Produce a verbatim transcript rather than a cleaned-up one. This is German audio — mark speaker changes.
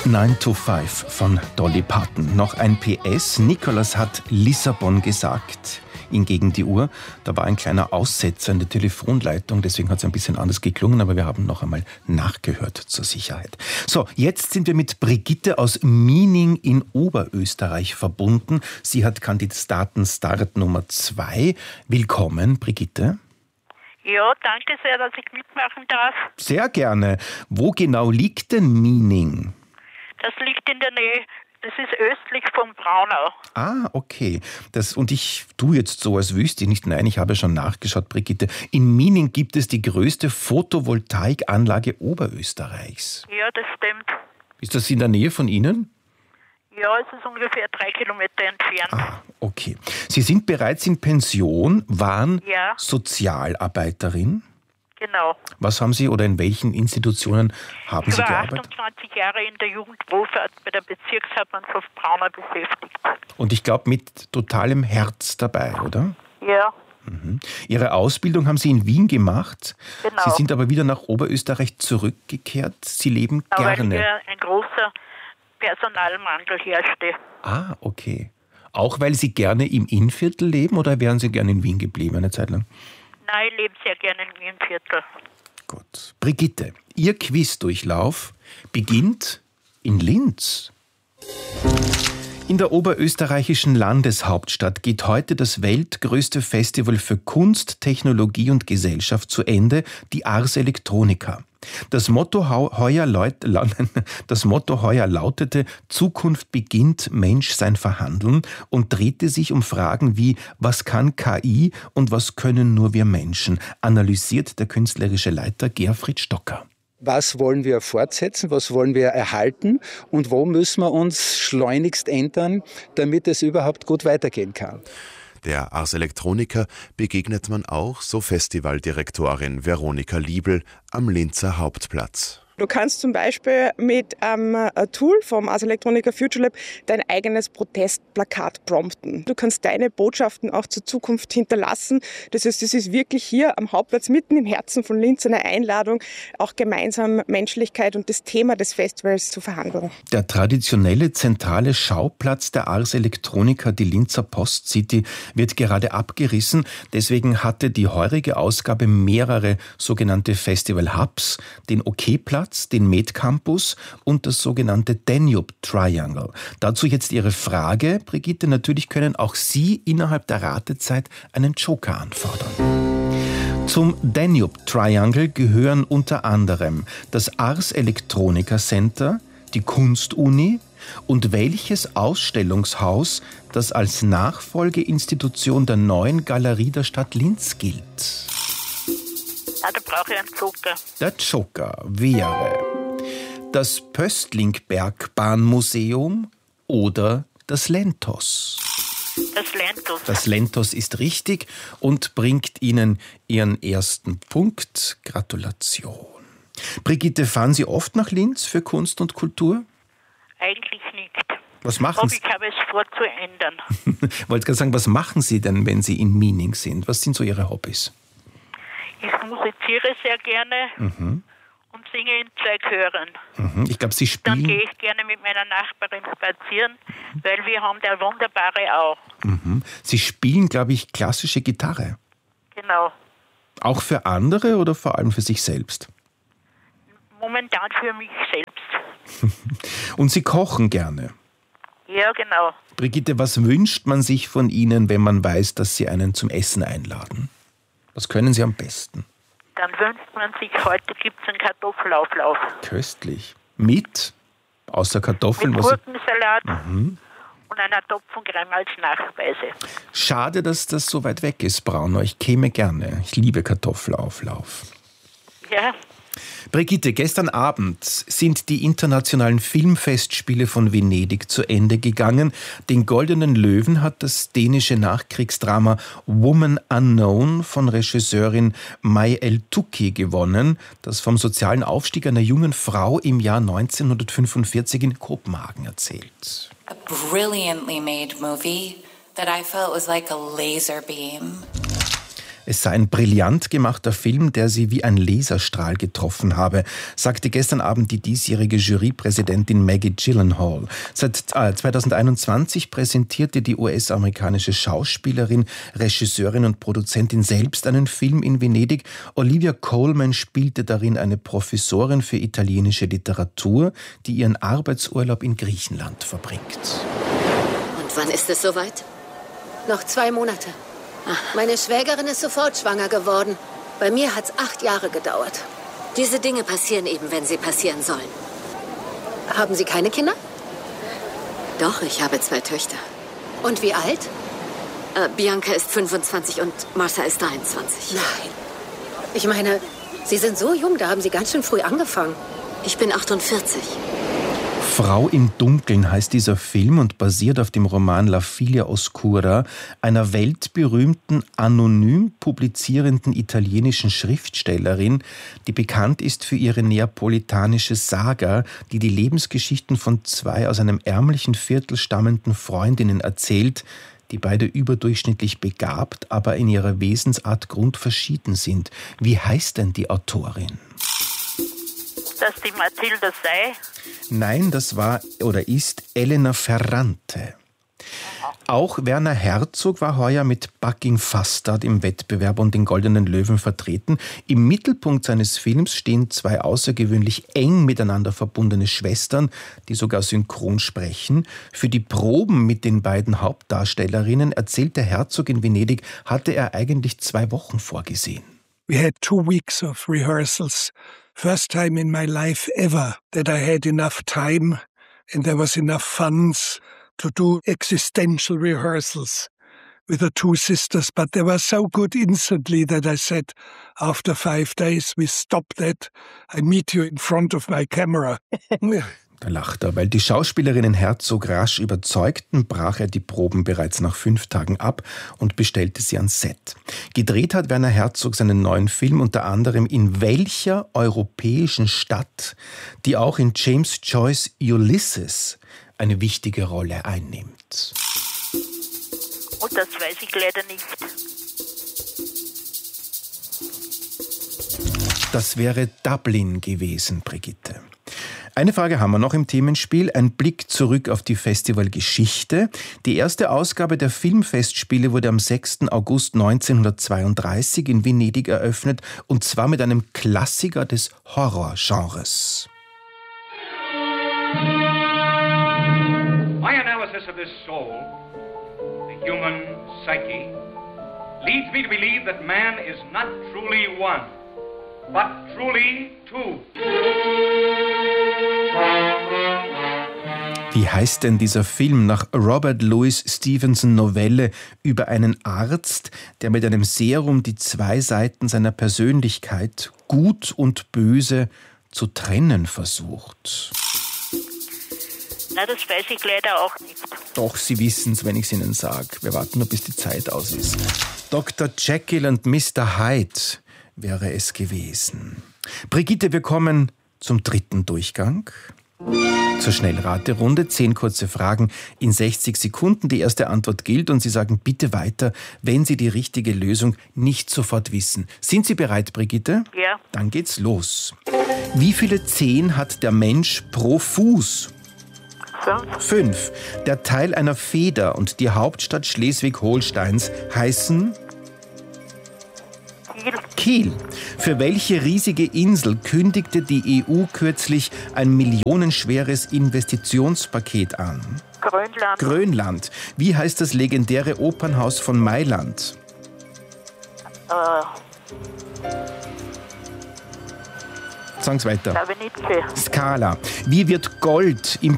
Speaker 1: nine to five von Dolly Parton. Noch ein P S. Nicolas hat Lissabon gesagt. Ihn gegen die Uhr. Da war ein kleiner Aussetzer in der Telefonleitung, deswegen hat es ein bisschen anders geklungen, aber wir haben noch einmal nachgehört zur Sicherheit. So, jetzt sind wir mit Brigitte aus Mining in Oberösterreich verbunden. Sie hat Kandidatenstart Nummer zwei. Willkommen, Brigitte.
Speaker 2: Ja, danke sehr, dass ich mitmachen darf.
Speaker 1: Sehr gerne. Wo genau liegt denn Mining?
Speaker 2: Das liegt in der Nähe, das ist östlich von Braunau.
Speaker 1: Ah, okay. Das, und ich tue jetzt so, als wüsste ich nicht. Nein, ich habe schon nachgeschaut, Brigitte. In Mining gibt es die größte Photovoltaikanlage Oberösterreichs.
Speaker 2: Ja, das stimmt.
Speaker 1: Ist das in der Nähe von Ihnen?
Speaker 2: Ja, es ist ungefähr drei Kilometer entfernt.
Speaker 1: Ah, okay. Sie sind bereits in Pension, waren
Speaker 2: Ja.
Speaker 1: Sozialarbeiterin.
Speaker 2: Genau.
Speaker 1: Was haben Sie oder in welchen Institutionen haben
Speaker 2: Ich
Speaker 1: Sie
Speaker 2: war
Speaker 1: gearbeitet?
Speaker 2: achtundzwanzig Jahre in der Jugendwohlfahrt bei der Bezirkshauptmannschaft Braunau beschäftigt.
Speaker 1: Und ich glaube mit totalem Herz dabei, oder?
Speaker 2: Ja,
Speaker 1: Mhm. Ihre Ausbildung haben Sie in Wien gemacht.
Speaker 2: Genau.
Speaker 1: Sie sind aber wieder nach Oberösterreich zurückgekehrt. Sie leben
Speaker 2: aber weil
Speaker 1: gerne.
Speaker 2: hier ein großer Personalmangel herrschte.
Speaker 1: Ah, okay. Auch weil Sie gerne im Innviertel leben oder wären Sie gerne in Wien geblieben eine Zeit lang?
Speaker 2: Nein, ich lebe sehr gerne im Wienviertel.
Speaker 1: Gut. Brigitte, Ihr Quizdurchlauf beginnt in Linz. In der oberösterreichischen Landeshauptstadt geht heute das weltgrößte Festival für Kunst, Technologie und Gesellschaft zu Ende, die Ars Electronica. Das Motto heuer, laut, das Motto heuer lautete Zukunft beginnt, Mensch sein Verhandeln und drehte sich um Fragen wie was kann K I und was können nur wir Menschen, analysiert der künstlerische Leiter Gerfried Stocker.
Speaker 3: Was wollen wir fortsetzen, was wollen wir erhalten und wo müssen wir uns schleunigst ändern, damit es überhaupt gut weitergehen kann?
Speaker 4: Der Ars Electronica begegnet man auch, so Festivaldirektorin Veronika Liebl am Linzer Hauptplatz.
Speaker 5: Du kannst zum Beispiel mit einem Tool vom Ars Electronica Future Lab dein eigenes Protestplakat prompten. Du kannst deine Botschaften auch zur Zukunft hinterlassen. Das heißt, es ist wirklich hier am Hauptplatz, mitten im Herzen von Linz, eine Einladung, auch gemeinsam Menschlichkeit und das Thema des Festivals zu verhandeln.
Speaker 1: Der traditionelle zentrale Schauplatz der Ars Electronica, die Linzer Post City, wird gerade abgerissen. Deswegen hatte die heurige Ausgabe mehrere sogenannte Festival Hubs, den OK-Platz, den Med Campus und das sogenannte Danube Triangle. Dazu jetzt Ihre Frage, Brigitte. Natürlich können auch Sie innerhalb der Ratezeit einen Joker anfordern. Zum Danube Triangle gehören unter anderem das Ars Electronica Center, die Kunstuni und welches Ausstellungshaus, das als Nachfolgeinstitution der neuen Galerie der Stadt Linz gilt.
Speaker 2: Ah, da brauche ich einen Joker.
Speaker 1: Der Joker wäre das Pöstlingbergbahnmuseum oder das Lentos.
Speaker 2: Das Lentos.
Speaker 1: Das Lentos ist richtig und bringt Ihnen Ihren ersten Punkt. Gratulation. Brigitte, fahren Sie oft nach Linz für Kunst und Kultur?
Speaker 2: Eigentlich nicht.
Speaker 1: Was machen
Speaker 2: Aber
Speaker 1: Sie?
Speaker 2: ich habe es vor zu ändern.
Speaker 1: Ich wollte gerade sagen, was machen Sie denn, wenn Sie in Mining sind? Was sind so Ihre Hobbys?
Speaker 2: Ich musiziere sehr gerne
Speaker 1: Mhm.
Speaker 2: und singe in zwei Chören.
Speaker 1: Mhm. Ich glaube, Sie
Speaker 2: Dann
Speaker 1: spielen...
Speaker 2: gehe ich gerne mit meiner Nachbarin spazieren, weil wir haben der Wunderbare auch.
Speaker 1: Mhm. Sie spielen, glaube ich, klassische Gitarre.
Speaker 2: Genau.
Speaker 1: Auch für andere oder vor allem für sich selbst?
Speaker 2: Momentan für mich selbst.
Speaker 1: Und Sie kochen gerne.
Speaker 2: Ja, genau.
Speaker 1: Brigitte, was wünscht man sich von Ihnen, wenn man weiß, dass Sie einen zum Essen einladen? Was können Sie am besten?
Speaker 2: Dann wünscht man sich, heute gibt es einen Kartoffelauflauf.
Speaker 1: Köstlich. Mit? Außer Kartoffeln?
Speaker 2: Mit
Speaker 1: was-
Speaker 2: Gurkensalat und einer Topfencreme als Nachspeise.
Speaker 1: Schade, dass das so weit weg ist, Braunau. Ich käme gerne. Ich liebe Kartoffelauflauf.
Speaker 2: Ja,
Speaker 1: Brigitte, gestern Abend sind die internationalen Filmfestspiele von Venedig zu Ende gegangen. Den Goldenen Löwen hat das dänische Nachkriegsdrama Woman Unknown von Regisseurin Mai El-Touki gewonnen, das vom sozialen Aufstieg einer jungen Frau im Jahr neunzehnhundertfünfundvierzig in Kopenhagen erzählt.
Speaker 6: A brilliantly made movie that I felt was like a laser beam.
Speaker 1: Es sei ein brillant gemachter Film, der sie wie ein Laserstrahl getroffen habe, sagte gestern Abend die diesjährige Jurypräsidentin Maggie Gyllenhaal. Seit zweitausendeinundzwanzig präsentierte die U S-amerikanische Schauspielerin, Regisseurin und Produzentin selbst einen Film in Venedig. Olivia Colman spielte darin eine Professorin für italienische Literatur, die ihren Arbeitsurlaub in Griechenland verbringt.
Speaker 6: Und wann ist es soweit? Noch zwei Monate. Meine Schwägerin ist sofort schwanger geworden. Bei mir hat es acht Jahre gedauert. Diese Dinge passieren eben, wenn sie passieren sollen. Haben Sie keine Kinder? Doch, ich habe zwei Töchter. Und wie alt? Äh, Bianca ist fünfundzwanzig und Martha ist dreiundzwanzig. Nein. Ich meine, Sie sind so jung, da haben Sie ganz schön früh angefangen. Ich bin achtundvierzig.
Speaker 1: Frau im Dunkeln heißt dieser Film und basiert auf dem Roman La Figlia Oscura, einer weltberühmten, anonym publizierenden italienischen Schriftstellerin, die bekannt ist für ihre neapolitanische Saga, die die Lebensgeschichten von zwei aus einem ärmlichen Viertel stammenden Freundinnen erzählt, die beide überdurchschnittlich begabt, aber in ihrer Wesensart grundverschieden sind. Wie heißt denn die Autorin?
Speaker 2: Dass die Mathilda sei?
Speaker 1: Nein, das war oder ist Elena Ferrante. Auch Werner Herzog war heuer mit Bucking Fastard im Wettbewerb um den Goldenen Löwen vertreten. Im Mittelpunkt seines Films stehen zwei außergewöhnlich eng miteinander verbundene Schwestern, die sogar synchron sprechen. Für die Proben mit den beiden Hauptdarstellerinnen, erzählte Herzog in Venedig, hatte er eigentlich zwei Wochen vorgesehen.
Speaker 7: We had two weeks of rehearsals. First time in my life ever that I had enough time and there was enough funds to do existential rehearsals with the two sisters. But they were so good instantly that I said, after five days, we stop that. I meet you in front of my camera.
Speaker 1: Da lacht er. Weil die Schauspielerinnen Herzog rasch überzeugten, brach er die Proben bereits nach fünf Tagen ab und bestellte sie ans Set. Gedreht hat Werner Herzog seinen neuen Film unter anderem in welcher europäischen Stadt, die auch in James Joyce' Ulysses eine wichtige Rolle einnimmt.
Speaker 2: Und das weiß ich leider nicht.
Speaker 1: Das wäre Dublin gewesen, Brigitte. Eine Frage haben wir noch im Themenspiel. Ein Blick zurück auf die Festivalgeschichte. Die erste Ausgabe der Filmfestspiele wurde am sechsten August neunzehnhundertzweiunddreißig in Venedig eröffnet, und zwar mit einem Klassiker des Horrorgenres.
Speaker 8: My analysis of this soul, the human psyche, leads me to believe that man is not truly one, but truly two.
Speaker 1: Wie heißt denn dieser Film nach Robert Louis Stevenson Novelle über einen Arzt, der mit einem Serum die zwei Seiten seiner Persönlichkeit, Gut und Böse, zu trennen versucht?
Speaker 2: Na, das weiß ich leider auch nicht.
Speaker 1: Doch, Sie wissen es, wenn ich es Ihnen sage. Wir warten nur, bis die Zeit aus ist. Doktor Jekyll und Mister Hyde wäre es gewesen. Brigitte, wir kommen zum dritten Durchgang. Zur Schnellraterunde. Zehn kurze Fragen in sechzig Sekunden. Die erste Antwort gilt und Sie sagen bitte weiter, wenn Sie die richtige Lösung nicht sofort wissen. Sind Sie bereit, Brigitte?
Speaker 2: Ja.
Speaker 1: Dann geht's los. Wie viele Zehen hat der Mensch pro Fuß?
Speaker 2: Fünf.
Speaker 1: Fünf. Der Teil einer Feder und die Hauptstadt Schleswig-Holsteins heißen?
Speaker 2: Kiel.
Speaker 1: Kiel. Für welche riesige Insel kündigte die E U kürzlich ein millionenschweres Investitionspaket an?
Speaker 2: Grönland.
Speaker 1: Grönland. Wie heißt das legendäre Opernhaus von Mailand?
Speaker 2: Äh,
Speaker 1: Sagen Sie weiter.
Speaker 2: Savenice.
Speaker 1: Scala. Wie wird Gold im